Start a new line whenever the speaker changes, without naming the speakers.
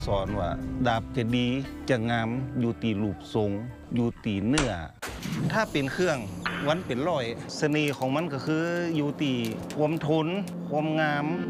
สอนว่าดาบจะดีจะงามอยู่ตีรูปทรงอยู่ตีเนื้อถ้าเป็นเครื่องวันเป็นร้อยเสน่ห์ของมันก็คืออยู่ตีความทนความงาม